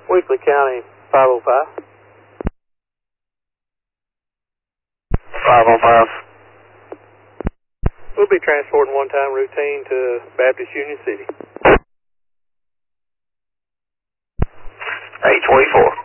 Weekly County 505. 505. We'll be transporting one-time routine to Baptist Union City. 824.